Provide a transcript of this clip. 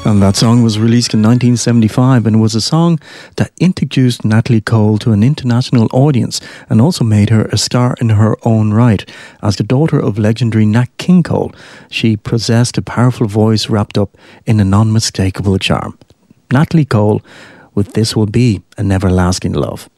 And that song was released in 1975 and it was a song that introduced Natalie Cole to an international audience and also made her a star in her own right. As the daughter of legendary Nat King Cole, she possessed a powerful voice wrapped up in an unmistakable charm. Natalie Cole with This Will Be an Everlasting Love.